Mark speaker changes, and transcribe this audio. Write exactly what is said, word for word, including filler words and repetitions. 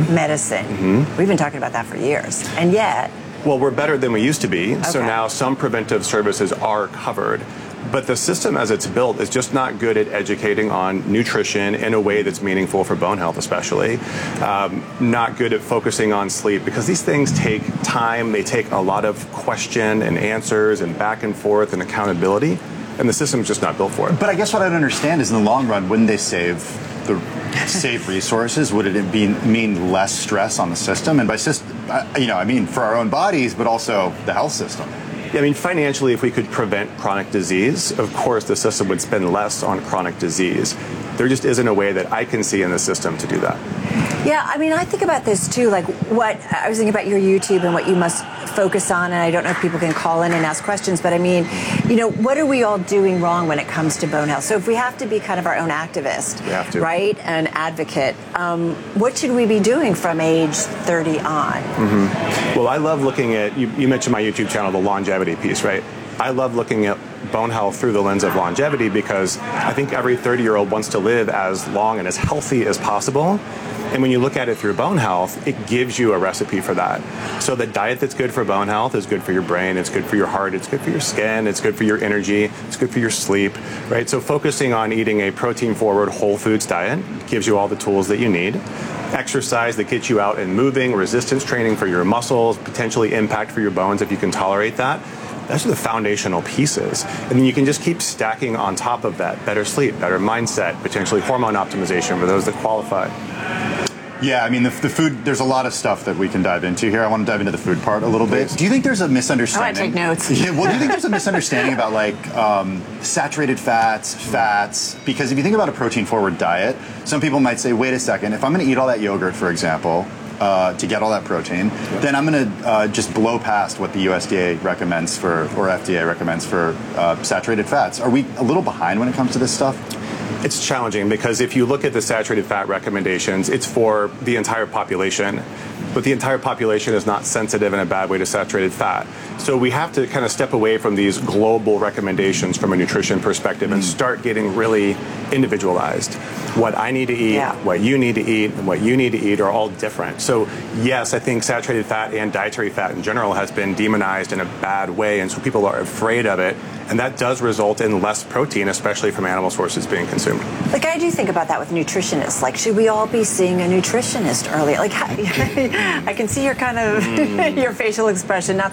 Speaker 1: medicine. Mm-hmm. We've been talking about that for years. And yet...
Speaker 2: Well, we're better than we used to be.
Speaker 1: Okay.
Speaker 2: So now some preventive services are covered. But the system as it's built is just not good at educating on nutrition in a way that's meaningful for bone health especially. Um, not good at focusing on sleep, because these things take time, they take a lot of question and answers and back and forth and accountability, and the system's just not built for it.
Speaker 3: But I guess what I don't understand is, in the long run, wouldn't they save the save resources? Would it be, mean less stress on the system? And by system, you know, I mean for our own bodies, but also the health system.
Speaker 2: I mean, financially, if we could prevent chronic disease, of course the system would spend less on chronic disease. There just isn't a way that I can see in the system to do that.
Speaker 1: Yeah, I mean, I think about this too, like what, I was thinking about your YouTube and what you must focus on, and I don't know if people can call in and ask questions, but I mean, you know, what are we all doing wrong when it comes to bone health? So if we have to be kind of our own activist,
Speaker 2: we have to.
Speaker 1: Right, an advocate, um, what should we be doing from age thirty on?
Speaker 2: Mm-hmm. Well, I love looking at, you, you mentioned my YouTube channel, the longevity piece, right? I love looking at bone health through the lens of longevity, because I think every thirty-year-old wants to live as long and as healthy as possible. And when you look at it through bone health, it gives you a recipe for that. So the diet that's good for bone health is good for your brain, it's good for your heart, it's good for your skin, it's good for your energy, it's good for your sleep, right? So focusing on eating a protein-forward whole foods diet gives you all the tools that you need. Exercise that gets you out and moving, resistance training for your muscles, potentially impact for your bones if you can tolerate that. Those are the foundational pieces. And then you can just keep stacking on top of that. Better sleep, better mindset, potentially hormone optimization for those that qualify.
Speaker 3: Yeah, I mean, the, the food, there's a lot of stuff that we can dive into here. I want to dive into the food part a little bit. Do you think there's a misunderstanding?
Speaker 1: I want to take notes.
Speaker 3: Yeah, well, do you think there's a misunderstanding about, like, um, saturated fats, fats? Because if you think about a protein-forward diet, some people might say, wait a second, if I'm going to eat all that yogurt, for example, Uh, to get all that protein, yeah. then I'm going to uh, just blow past what the U S D A recommends for, or F D A recommends for uh, saturated fats. Are we a little behind when it comes to this stuff?
Speaker 2: It's challenging, because if you look at the saturated fat recommendations, it's for the entire population, but the entire population is not sensitive in a bad way to saturated fat. So we have to kind of step away from these global recommendations from a nutrition perspective mm. and start getting really individualized. What I need to eat, yeah. what you need to eat, and what you need to eat are all different. So yes, I think saturated fat and dietary fat in general has been demonized in a bad way, and so people are afraid of it, and that does result in less protein, especially from animal sources being consumed.
Speaker 1: Like, I do think about that with nutritionists. Like, should we all be seeing a nutritionist early? Like, I can see your kind of, mm. your facial expression, not